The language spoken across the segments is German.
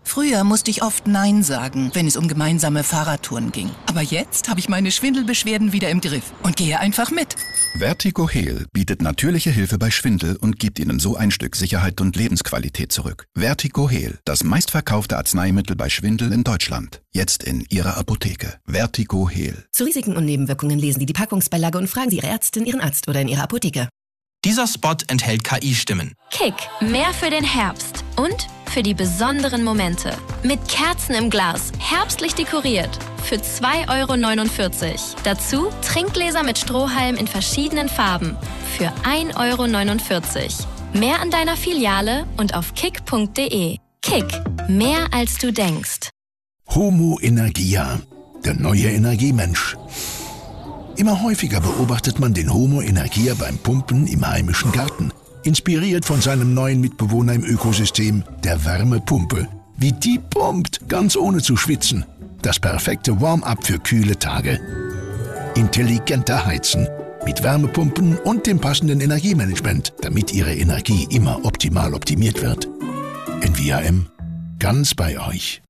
Früher musste ich oft Nein sagen, wenn es um gemeinsame Fahrradtouren ging. Aber jetzt habe ich meine Schwindelbeschwerden wieder im Griff und gehe einfach mit. Vertigo Heal bietet natürliche Hilfe bei Schwindel und gibt Ihnen so ein Stück Sicherheit und Lebensqualität zurück. Vertigo Heal, das meistverkaufte Arzneimittel bei Schwindel in Deutschland. Jetzt in Ihrer Apotheke. Vertigo Heal. Zu Risiken und Nebenwirkungen lesen Sie die Packungsbeilage und fragen Sie Ihre Ärztin, Ihren Arzt oder in Ihrer Apotheke. Dieser Spot enthält KI-Stimmen. Kick, mehr für den Herbst und für die besonderen Momente. Mit Kerzen im Glas, herbstlich dekoriert. Für 2,49 €. Dazu Trinkgläser mit Strohhalm in verschiedenen Farben. Für 1,49 €. Mehr an deiner Filiale und auf kick.de. Kick, mehr als du denkst. Homo Energia, der neue Energiemensch. Immer häufiger beobachtet man den Homo Energia beim Pumpen im heimischen Garten. Inspiriert von seinem neuen Mitbewohner im Ökosystem, der Wärmepumpe. Wie die pumpt, ganz ohne zu schwitzen. Das perfekte Warm-up für kühle Tage. Intelligenter Heizen. Mit Wärmepumpen und dem passenden Energiemanagement, damit Ihre Energie immer optimal optimiert wird. NVAM, ganz bei euch.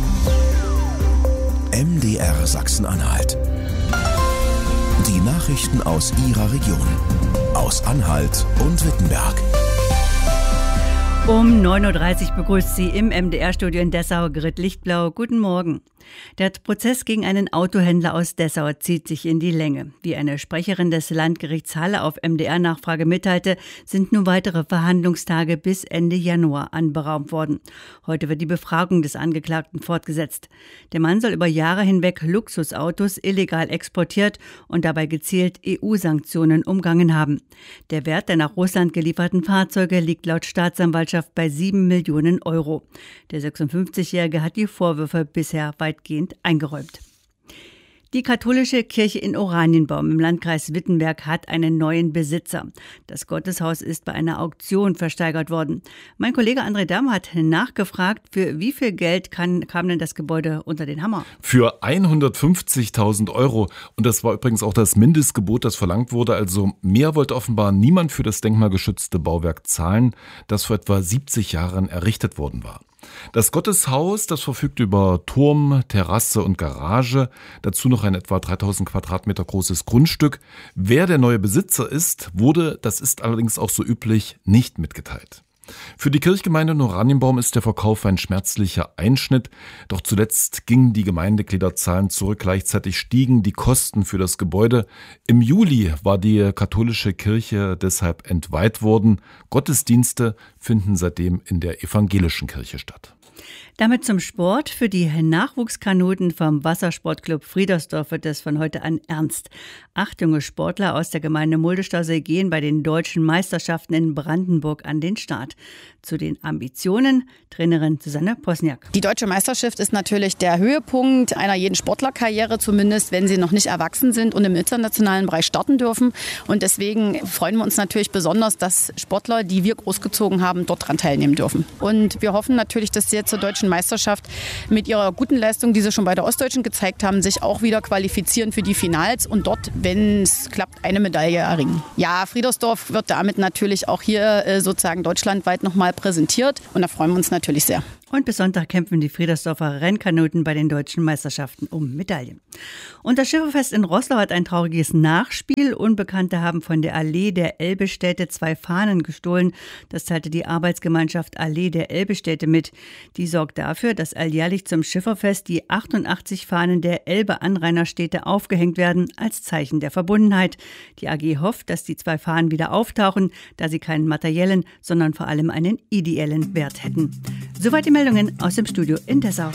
MDR Sachsen-Anhalt. Die Nachrichten aus Ihrer Region. Aus Anhalt und Wittenberg. Um 9.30 Uhr begrüßt sie im MDR-Studio in Dessau Grit Lichtblau. Guten Morgen. Der Prozess gegen einen Autohändler aus Dessau zieht sich in die Länge. Wie eine Sprecherin des Landgerichts Halle auf MDR-Nachfrage mitteilte, sind nun weitere Verhandlungstage bis Ende Januar anberaumt worden. Heute wird die Befragung des Angeklagten fortgesetzt. Der Mann soll über Jahre hinweg Luxusautos illegal exportiert und dabei gezielt EU-Sanktionen umgangen haben. Der Wert der nach Russland gelieferten Fahrzeuge liegt laut Staatsanwaltschaft bei 7 Millionen €. Der 56-Jährige hat die Vorwürfe bisher weitgehend eingeräumt. Die katholische Kirche in Oranienbaum im Landkreis Wittenberg hat einen neuen Besitzer. Das Gotteshaus ist bei einer Auktion versteigert worden. Mein Kollege André Damm hat nachgefragt, für wie viel Geld kam denn das Gebäude unter den Hammer? Für 150.000 €. Und das war übrigens auch das Mindestgebot, das verlangt wurde. Also mehr wollte offenbar niemand für das denkmalgeschützte Bauwerk zahlen, das vor etwa 70 Jahren errichtet worden war. Das Gotteshaus, das verfügt über Turm, Terrasse und Garage, dazu noch ein etwa 3000 Quadratmeter großes Grundstück. Wer der neue Besitzer ist, das ist allerdings auch so üblich, nicht mitgeteilt. Für die Kirchgemeinde in Oranienbaum ist der Verkauf ein schmerzlicher Einschnitt. Doch zuletzt gingen die Gemeindegliederzahlen zurück. Gleichzeitig stiegen die Kosten für das Gebäude. Im Juli war die katholische Kirche deshalb entweiht worden. Gottesdienste finden seitdem in der evangelischen Kirche statt. Damit zum Sport. Für die Nachwuchskanuten vom Wassersportclub Friedersdorf wird es von heute an ernst. 8 junge Sportler aus der Gemeinde Muldestausee gehen bei den deutschen Meisterschaften in Brandenburg an den Start. Zu den Ambitionen Trainerin Susanne Posniak. Die deutsche Meisterschaft ist natürlich der Höhepunkt einer jeden Sportlerkarriere, zumindest wenn sie noch nicht erwachsen sind und im internationalen Bereich starten dürfen. Und deswegen freuen wir uns natürlich besonders, dass Sportler, die wir großgezogen haben, dort dran teilnehmen dürfen. Und wir hoffen natürlich, dass sie jetzt zur deutschen Meisterschaft mit ihrer guten Leistung, die sie schon bei der Ostdeutschen gezeigt haben, sich auch wieder qualifizieren für die Finals und dort, wenn es klappt, eine Medaille erringen. Ja, Friedersdorf wird damit natürlich auch hier sozusagen deutschlandweit nochmal präsentiert und da freuen wir uns natürlich sehr. Und bis Sonntag kämpfen die Friedersdorfer Rennkanuten bei den deutschen Meisterschaften um Medaillen. Und das Schifferfest in Roßlau hat ein trauriges Nachspiel. Unbekannte haben von der Allee der Elbestädte 2 Fahnen gestohlen. Das teilte die Arbeitsgemeinschaft Allee der Elbestädte mit. Die sorgt dafür, dass alljährlich zum Schifferfest die 88 Fahnen der Elbe-Anrainerstädte aufgehängt werden, als Zeichen der Verbundenheit. Die AG hofft, dass die 2 Fahnen wieder auftauchen, da sie keinen materiellen, sondern vor allem einen ideellen Wert hätten. Soweit die Meldungen aus dem Studio in Dessau.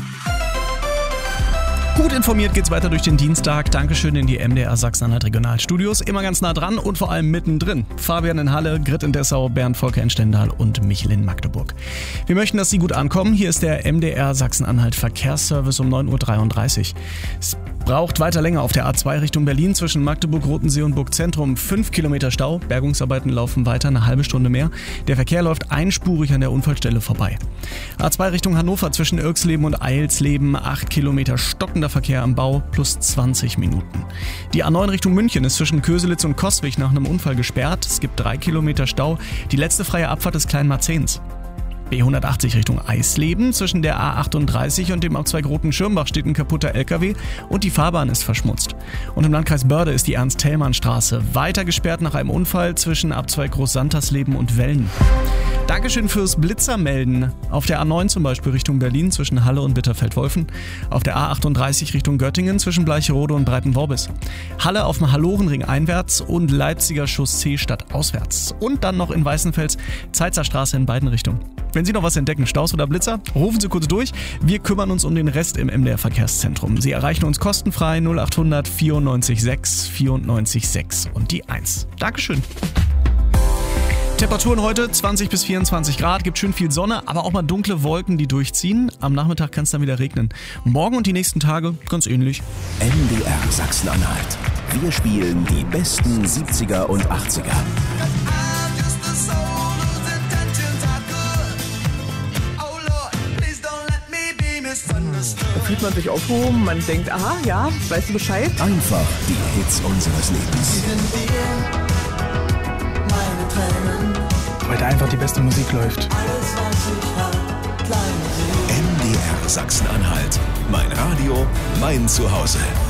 Gut informiert geht's weiter durch den Dienstag. Dankeschön in die MDR Sachsen-Anhalt Regionalstudios. Immer ganz nah dran und vor allem mittendrin. Fabian in Halle, Grit in Dessau, Bernd Volker in Stendal und Michel in Magdeburg. Wir möchten, dass Sie gut ankommen. Hier ist der MDR Sachsen-Anhalt Verkehrsservice um 9.33 Uhr. Es braucht weiter länger auf der A2 Richtung Berlin zwischen Magdeburg, Rotensee und Burgzentrum. 5 Kilometer Stau. Bergungsarbeiten laufen weiter, eine halbe Stunde mehr. Der Verkehr läuft einspurig an der Unfallstelle vorbei. A2 Richtung Hannover zwischen Irksleben und Eilsleben. 8 Kilometer stockender Verkehr am Bau plus 20 Minuten. Die A9 Richtung München ist zwischen Köselitz und Coswig nach einem Unfall gesperrt. Es gibt 3 Kilometer Stau. Die letzte freie Abfahrt ist Kleinmarzens. B180 Richtung Eisleben. Zwischen der A38 und dem Abzweig Roten-Schirmbach steht ein kaputter LKW und die Fahrbahn ist verschmutzt. Und im Landkreis Börde ist die Ernst-Thälmann-Straße weiter gesperrt nach einem Unfall zwischen Abzweig Groß-Santersleben und Wellen. Dankeschön fürs Blitzermelden. Auf der A9 zum Beispiel Richtung Berlin zwischen Halle und Bitterfeld-Wolfen. Auf der A38 Richtung Göttingen zwischen Bleicherode und Breitenworbis. Halle auf dem Hallorenring einwärts und Leipziger Chaussee stadtauswärts. Und dann noch in Weißenfels Zeitzer Straße in beiden Richtungen. Wenn Sie noch was entdecken, Staus oder Blitzer, rufen Sie kurz durch. Wir kümmern uns um den Rest im MDR Verkehrszentrum. Sie erreichen uns kostenfrei 0800 94 6 94 6 und die 1. Dankeschön. Temperaturen heute 20 bis 24 Grad, gibt schön viel Sonne, aber auch mal dunkle Wolken, die durchziehen. Am Nachmittag kann es dann wieder regnen. Morgen und die nächsten Tage ganz ähnlich. MDR Sachsen-Anhalt. Wir spielen die besten 70er und 80er. Da fühlt man sich aufgehoben, man denkt, aha, ja, weißt du Bescheid? Einfach die Hits unseres Lebens. Weil da einfach die beste Musik läuft. MDR Sachsen-Anhalt. Mein Radio, mein Zuhause.